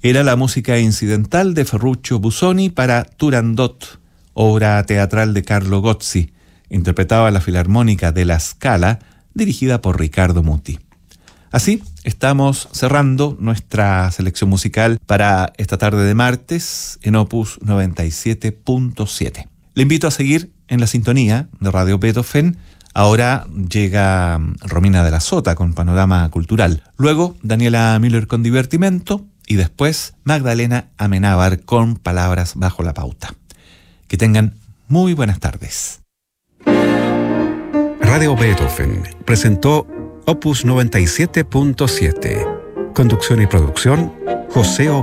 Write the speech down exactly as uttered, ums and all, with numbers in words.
Era la música incidental de Ferruccio Busoni para Turandot, obra teatral de Carlo Gozzi, interpretada a la Filarmónica de La Scala, dirigida por Riccardo Muti. Así, estamos cerrando nuestra selección musical para esta tarde de martes en Opus noventa y siete punto siete. Le invito a seguir en la sintonía de Radio Beethoven. Ahora llega Romina de la Sota con Panorama Cultural. Luego, Daniela Müller con Divertimento. Y después, Magdalena Amenábar con Palabras bajo la pauta. Que tengan muy buenas tardes. Radio Beethoven presentó Opus noventa y siete punto siete. Conducción y producción, José Oca.